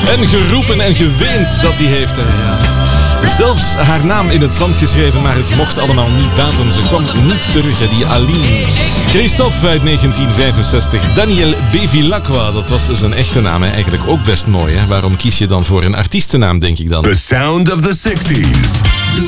En geroepen en geweend dat hij heeft. Ja. Zelfs haar naam in het zand geschreven, maar het mocht allemaal niet baten. Ze kwam niet terug, hè, die Aline. Christophe uit 1965. Daniel Bevilacqua, dat was zijn echte naam. Hè. Eigenlijk ook best mooi. Hè. Waarom kies je dan voor een artiestennaam, denk ik dan? The sound of the 60s.